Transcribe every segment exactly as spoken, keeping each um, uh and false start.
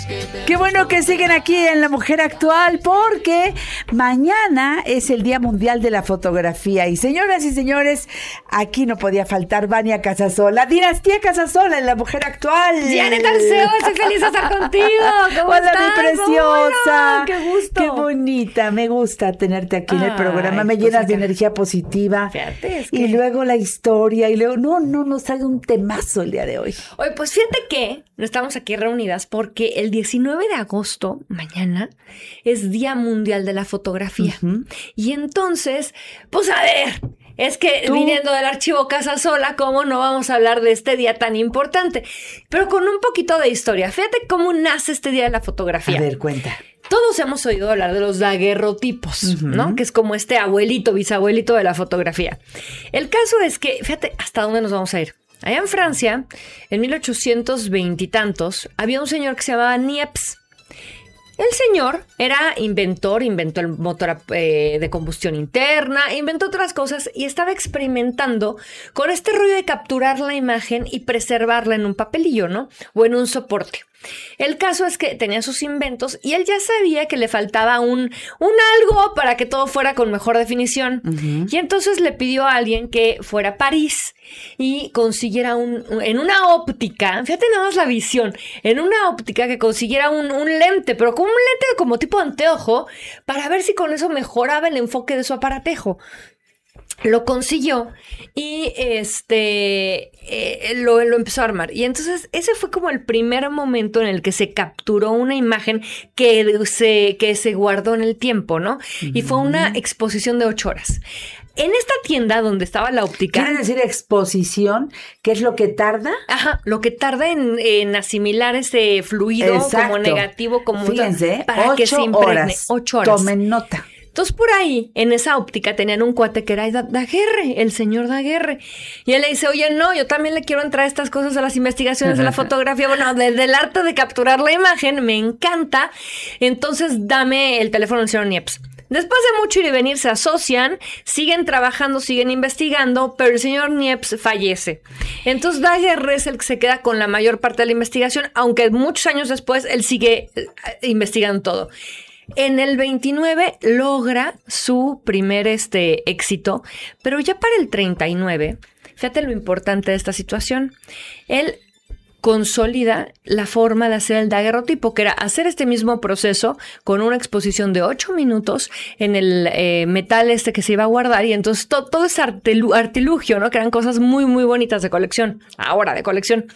Qué bueno que siguen aquí en La Mujer Actual, porque mañana es el Día Mundial de la Fotografía. Y señoras y señores, aquí no podía faltar Vania Casasola, Dinastía Casasola en La Mujer Actual. Janet Arceo, estoy feliz de estar contigo. ¿Cómo Hola, estás? mi preciosa. Bueno, qué gusto. Qué bonita, me gusta tenerte aquí en el Ay, programa. Me pues llenas acá. de energía positiva. Fíjate, es que... Y luego la historia, y luego, no, no, nos trae un temazo el día de hoy. Oye, pues fíjate que no estamos aquí reunidas porque el diecinueve de agosto, mañana, es Día Mundial de la Fotografía. Uh-huh. Y entonces, pues a ver, es que ¿Tú? viniendo del archivo Casasola, ¿cómo no vamos a hablar de este día tan importante? Pero con un poquito de historia. Fíjate cómo nace este Día de la Fotografía. A ver, cuenta. Todos hemos oído hablar de los daguerrotipos, Uh-huh. ¿no? Que es como este abuelito, bisabuelito de la fotografía. El caso es que, fíjate, ¿hasta dónde nos vamos a ir? Allá en Francia, en mil ochocientos veinte y tantos, había un señor que se llamaba Niepce. El señor era inventor, inventó el motor eh, de combustión interna, inventó otras cosas y estaba experimentando con este rollo de capturar la imagen y preservarla en un papelillo, ¿no? O en un soporte. El caso es que tenía sus inventos y él ya sabía que le faltaba un, un algo para que todo fuera con mejor definición. Uh-huh. Y entonces le pidió a alguien que fuera a París y consiguiera un, en una óptica, fíjate nada más la visión, en una óptica que consiguiera un, un lente, pero como un lente como tipo anteojo, para ver si con eso mejoraba el enfoque de su aparatejo. Lo consiguió y este eh, lo, lo empezó a armar. Y entonces ese fue como el primer momento en el que se capturó una imagen que se, que se guardó en el tiempo, ¿no? Uh-huh. Y fue una exposición de ocho horas. En esta tienda donde estaba la óptica... ¿Quiere decir exposición? ¿Qué es lo que tarda? Ajá, lo que tarda en, en asimilar ese fluido. Exacto. Como negativo, como... Fíjense, para ocho que se impregne. Horas. Ocho horas. Tomen nota. Entonces, por ahí, en esa óptica, tenían un cuate que era Daguerre, el señor Daguerre. Y él le dice, oye, no, yo también le quiero entrar a estas cosas a las investigaciones de la fotografía. Bueno, desde el arte de capturar la imagen, me encanta. Entonces, dame el teléfono del señor Niepce. Después de mucho ir y venir, se asocian, siguen trabajando, siguen investigando, pero el señor Niepce fallece. Entonces, Daguerre es el que se queda con la mayor parte de la investigación, aunque muchos años después, él sigue investigando todo. En el veintinueve logra su primer este, éxito, pero ya para el treinta y nueve, fíjate lo importante de esta situación, él consolida la forma de hacer el daguerrotipo, que era hacer este mismo proceso con una exposición de ocho minutos en el eh, metal este que se iba a guardar, y entonces to- todo ese artilu- artilugio, ¿no? Que eran cosas muy, muy bonitas de colección, ahora de colección.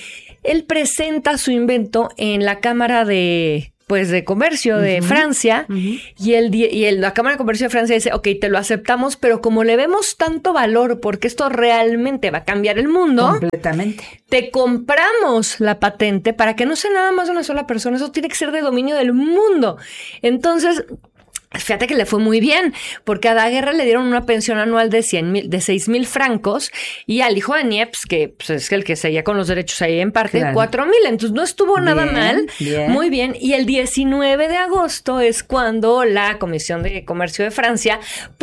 Él presenta su invento en la Cámara de... pues de Comercio de uh-huh. Francia, uh-huh. y, el, y el, la Cámara de Comercio de Francia dice, ok, te lo aceptamos, pero como le vemos tanto valor, porque esto realmente va a cambiar el mundo, completamente, te compramos la patente para que no sea nada más de una sola persona, eso tiene que ser de dominio del mundo. Entonces... fíjate que le fue muy bien, porque a Daguerre le dieron una pensión anual de cien mil, de seis mil francos, y al hijo de Niepce, que pues, es el que seguía con los derechos ahí en parte, claro. cuatro mil. Entonces no estuvo bien, nada mal, bien. Muy bien. Y el diecinueve de agosto es cuando la Comisión de Comercio de Francia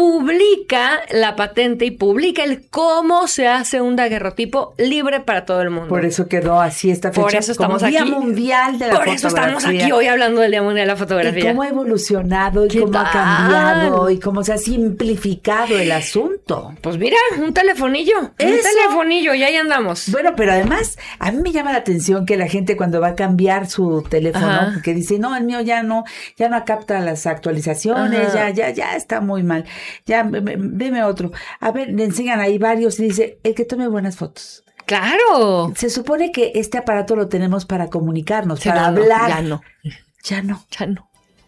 publica la patente y publica el cómo se hace un daguerrotipo libre para todo el mundo. Por eso quedó así esta fecha. Por eso estamos como aquí. Día Mundial de la Por Fotografía. eso estamos aquí hoy hablando del Día Mundial de la Fotografía. Y cómo ha evolucionado y cómo ha cambiado y cómo se ha simplificado el asunto. Pues mira, un telefonillo, ¿Eso? un telefonillo y ahí andamos. Bueno, pero además a mí me llama la atención que la gente cuando va a cambiar su teléfono, ajá, porque dice, no, el mío ya no, ya no capta las actualizaciones, ajá, ya, ya, ya está muy mal, ya, deme otro. A ver, le enseñan ahí varios y dice, el que tome buenas fotos. ¡Claro! Se supone que este aparato lo tenemos para comunicarnos, sí, para no, hablar. Ya no. Ya no. Ya no.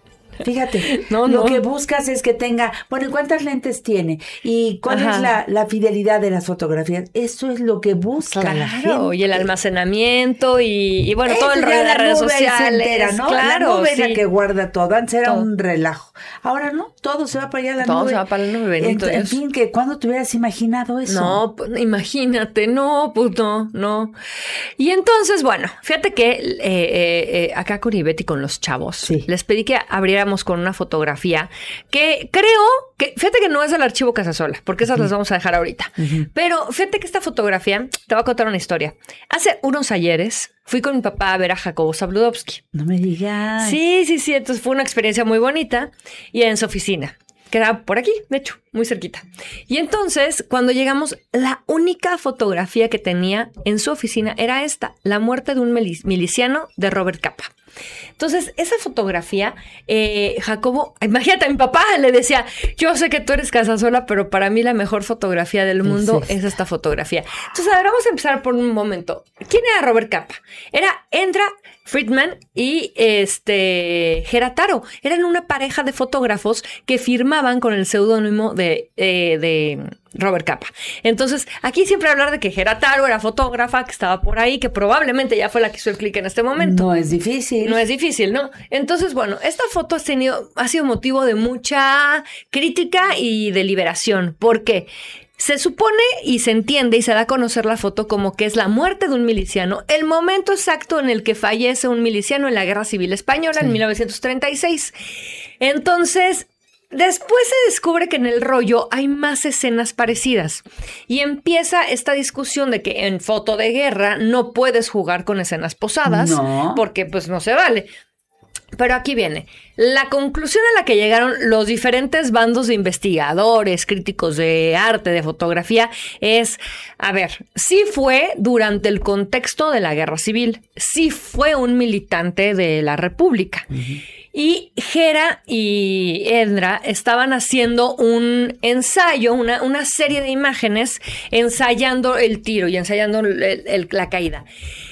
Fíjate, no, lo no. que buscas es que tenga, bueno, ¿cuántas lentes tiene? ¿Y cuál Ajá. es la, la fidelidad de las fotografías? Eso es lo que busca claro, la gente. Y el almacenamiento y, y bueno, Eso todo el rollo de las redes sociales. Entera, ¿no? Claro, la nube sí. es la que guarda todo. Antes era todo. un relajo. Ahora no, todo se va para allá a la todo nube. Todo se va para la nube. En, en fin, que ¿cuándo te hubieras imaginado eso? No, pues, imagínate, no, pues no, no. Y entonces, bueno, fíjate que eh, eh, acá con Ivette y con los chavos, sí. les pedí que abriéramos llegamos con una fotografía que creo que, fíjate que no es del archivo Casasola, porque esas uh-huh. las vamos a dejar ahorita. Uh-huh. Pero fíjate que esta fotografía, te voy a contar una historia. Hace unos ayeres fui con mi papá a ver a Jacobo Zabludovsky. No me digas. Sí, sí, sí. Entonces fue una experiencia muy bonita y en su oficina. Queda por aquí, de hecho, muy cerquita. Y entonces, cuando llegamos, la única fotografía que tenía en su oficina era esta, la muerte de un miliciano de Robert Capa. Entonces, esa fotografía, eh, Jacobo, imagínate, a mi papá le decía, yo sé que tú eres Casasola, pero para mí la mejor fotografía del mundo es, es esta fotografía. Entonces, a ver, vamos a empezar por un momento. ¿Quién era Robert Capa? Era Endra Friedman y este Gera Taro. Eran una pareja de fotógrafos que firmaban con el seudónimo de, eh, de Robert Capa. Entonces, aquí siempre hablar de que Gera Taro era fotógrafa, que estaba por ahí, que probablemente ya fue la que hizo el clic en este momento. No es difícil. No es difícil, ¿no? Entonces, bueno, esta foto ha tenido, ha sido motivo de mucha crítica y de liberación. ¿Por qué? Se supone y se entiende y se da a conocer la foto como que es la muerte de un miliciano, el momento exacto en el que fallece un miliciano en la Guerra Civil Española, sí, en mil novecientos treinta y seis. Entonces, después se descubre que en el rollo hay más escenas parecidas y empieza esta discusión de que en foto de guerra no puedes jugar con escenas posadas, no, porque pues no se vale. Pero aquí viene. La conclusión a la que llegaron los diferentes bandos de investigadores, críticos de arte, de fotografía, es, a ver, sí fue durante el contexto de la Guerra Civil, sí fue un militante de la República. Uh-huh. Y Gera y Endra estaban haciendo un ensayo, una, una serie de imágenes, ensayando el tiro y ensayando el, el, la caída.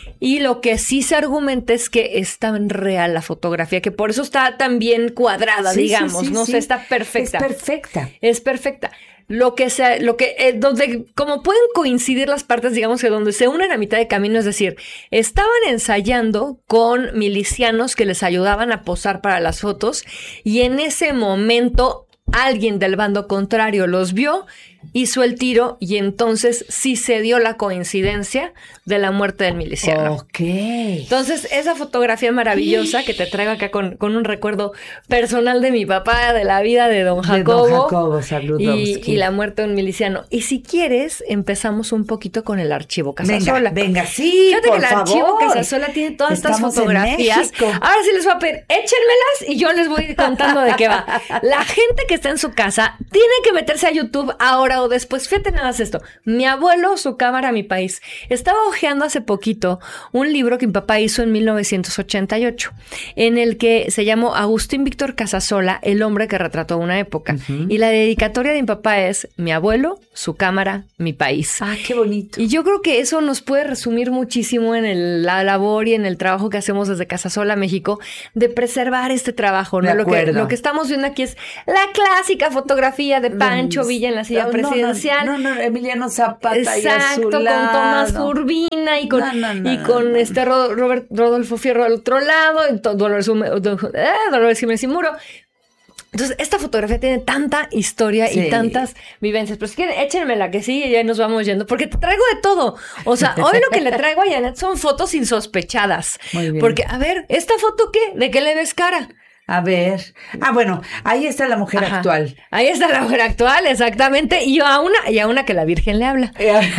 Y lo que sí se argumenta es que es tan real la fotografía, que por eso está tan bien cuadrada, sí, digamos, sí, sí, ¿no? Sí. O sea, está perfecta. Es perfecta. Es perfecta. Lo que se, lo que, eh, donde, como pueden coincidir las partes, digamos que donde se unen a mitad de camino, es decir, estaban ensayando con milicianos que les ayudaban a posar para las fotos y en ese momento alguien del bando contrario los vio, hizo el tiro y entonces sí se dio la coincidencia de la muerte del miliciano. Ok. Entonces, esa fotografía maravillosa que te traigo acá con, con un recuerdo personal de mi papá, de la vida de don Jacobo. De don Jacobo Zabludovsky. Y, y la muerte de un miliciano. Y si quieres, empezamos un poquito con el archivo Casasola. Venga, venga, sí, Fíjate por que el favor. archivo Casasola tiene todas Estamos estas fotografías. Ahora sí les voy a pedir, échenmelas y yo les voy a ir contando de qué va. La gente que está en su casa tiene que meterse a YouTube ahora o después. Fíjate nada más esto. Mi abuelo, su cámara, mi país. Estaba hojeando hace poquito un libro que mi papá hizo en mil novecientos ochenta y ocho, en el que se llamó Agustín Víctor Casasola, el hombre que retrató una época. Uh-huh. Y la dedicatoria de mi papá es mi abuelo, su cámara, mi país. Ah, qué bonito. Y yo creo que eso nos puede resumir muchísimo en el, la labor y en el trabajo que hacemos desde Casasola, México, de preservar este trabajo, ¿no? Lo que, lo que estamos viendo aquí es la clásica fotografía de Pancho Villa en la silla no, presidencial. No, no, no, Emiliano Zapata. Exacto, con Tomás Urbina y con, no, no, no, y con no, no, este Rod, Robert, Rodolfo Fierro al otro lado, y Dolores, eh, Dolores Jiménez y Muro. Entonces, esta fotografía tiene tanta historia sí. y tantas vivencias. Pero si quieren, échenmela que sí y ya nos vamos yendo. Porque te traigo de todo. O sea, hoy lo que le traigo a Janet son fotos insospechadas. Muy bien. Porque, a ver, ¿esta foto qué? ¿De qué le ves cara? A ver. Ah, bueno, ahí está la mujer Ajá. actual. Ahí está la mujer actual, exactamente. Y a una, y a una que la Virgen le habla.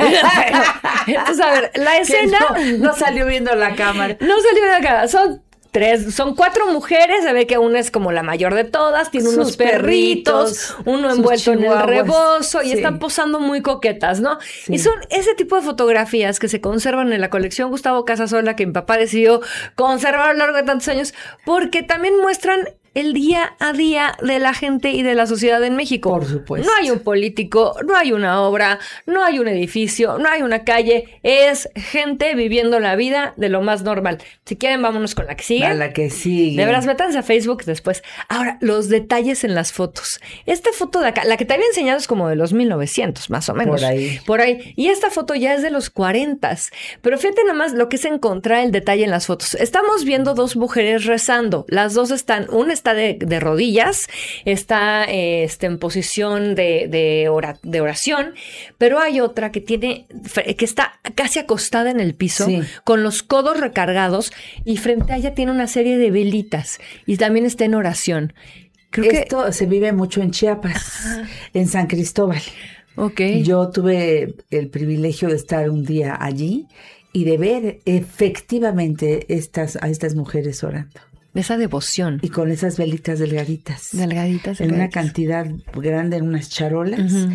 Entonces, a ver, la escena. No, no salió viendo la cámara. No salió viendo la cámara. Son tres, son cuatro mujeres. Se ve que una es como la mayor de todas. Tiene sus unos perritos, perritos uno envuelto en el rebozo. Y sí. están posando muy coquetas, ¿no? Sí. Y son ese tipo de fotografías que se conservan en la colección Gustavo Casasola, que mi papá decidió conservar a lo largo de tantos años, porque también muestran el día a día de la gente y de la sociedad en México. Por supuesto. No hay un político, no hay una obra, no hay un edificio, no hay una calle. Es gente viviendo la vida de lo más normal. Si quieren, vámonos con la que sigue. A la que sigue. De veras, métanse a Facebook después. Ahora, los detalles en las fotos. Esta foto de acá, la que te había enseñado es como de los mil novecientos, más o menos. Por ahí. Por ahí. Y esta foto ya es de los cuarentas. Pero fíjate nada más lo que es encontrar el detalle en las fotos. Estamos viendo dos mujeres rezando. Las dos están, una está de, de rodillas, está eh, este, en posición de, de, ora, de oración, pero hay otra que tiene, que está casi acostada en el piso, sí. con los codos recargados, y frente a ella tiene una serie de velitas, y también está en oración. Creo Esto que... se vive mucho en Chiapas, Ajá. en San Cristóbal. Okay. Yo tuve el privilegio de estar un día allí y de ver efectivamente estas, a estas mujeres orando. Esa devoción. Y con esas velitas delgaditas. Delgaditas, delgaditas. En una cantidad grande, en unas charolas. Uh-huh.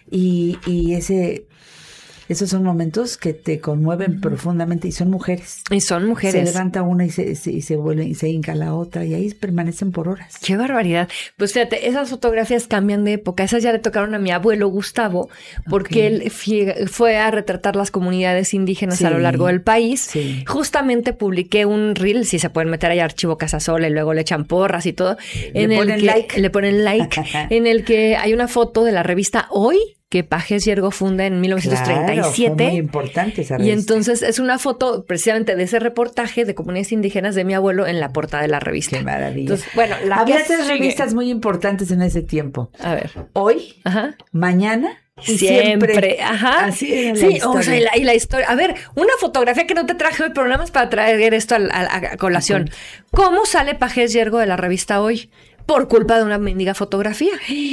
Y, y ese... Esos son momentos que te conmueven uh-huh. profundamente, y son mujeres. Y son mujeres. Se levanta una y se, se, y se vuelve y se hinca la otra, y ahí permanecen por horas. ¡Qué barbaridad! Pues fíjate, esas fotografías cambian de época. Esas ya le tocaron a mi abuelo Gustavo, porque okay. él fue, fue a retratar las comunidades indígenas sí. a lo largo del país. Sí. Justamente publiqué un reel, si se pueden meter ahí Archivo Casasola, y luego le echan porras y todo. Le en ponen el que, like. Le ponen like, en el que hay una foto de la revista Hoy, que Pagés Yergo funda en mil novecientos treinta y siete. Claro, fue muy importante esa revista. Y entonces es una foto precisamente de ese reportaje de comunidades indígenas de mi abuelo en la portada de la revista. ¡Qué maravilla! Entonces, bueno, la había tres revistas muy importantes en ese tiempo. A ver. Hoy, Ajá. Mañana y siempre. siempre. Ajá. Así es. Sí, o sea, y la, y la historia. A ver, una fotografía que no te traje hoy, pero nada más para traer esto a, a, a colación. Okay. ¿Cómo sale Pagés Yergo de la revista Hoy? Por culpa de una mendiga fotografía.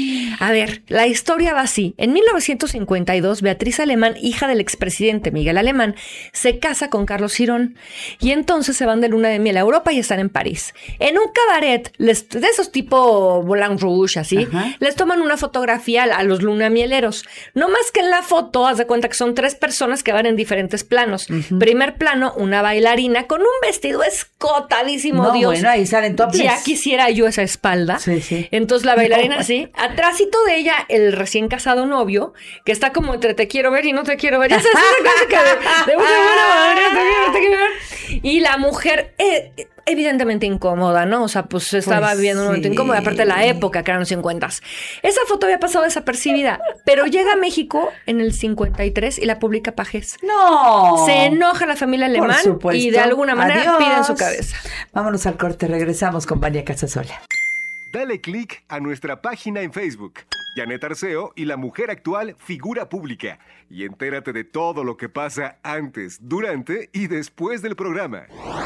A ver, la historia va así. En mil novecientos cincuenta y dos, Beatriz Alemán, hija del expresidente Miguel Alemán, se casa con Carlos Girón. Y entonces se van de luna de miel a Europa y están en París. En un cabaret, les, de esos tipo Moulin Rouge, así, Ajá. les toman una fotografía a los lunamieleros. No más que en la foto, haz de cuenta que son tres personas que van en diferentes planos. Uh-huh. Primer plano, una bailarina con un vestido escotadísimo, no, Dios. Bueno, ahí salen topless. Ya quisiera yo esa espalda. Sí, sí. Entonces la bailarina así, no. atrásito de ella el recién casado novio, que está como entre te quiero ver y no te quiero ver. Esa es una cosa que de, de mucha buena, te quiero ver. Y la mujer eh, evidentemente incómoda, ¿no? O sea, pues estaba pues viviendo un momento sí. incómodo, aparte de la época, que eran los cincuenta. Esa foto había pasado desapercibida, pero llega a México en el cincuenta y tres y la publica Pagés. ¡No! Se enoja la familia Alemán y de alguna manera Adiós. Piden su cabeza. Vámonos al corte, regresamos con Vania Casasola. Dale click a nuestra página en Facebook, Janet Arceo y la mujer actual figura pública, y entérate de todo lo que pasa antes, durante y después del programa.